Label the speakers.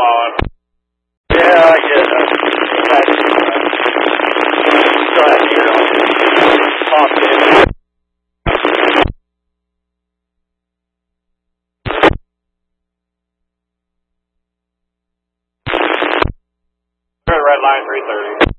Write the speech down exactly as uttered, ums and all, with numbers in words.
Speaker 1: following.
Speaker 2: Yeah, I get it. I still have you know, popped in.
Speaker 1: Red line three thirty.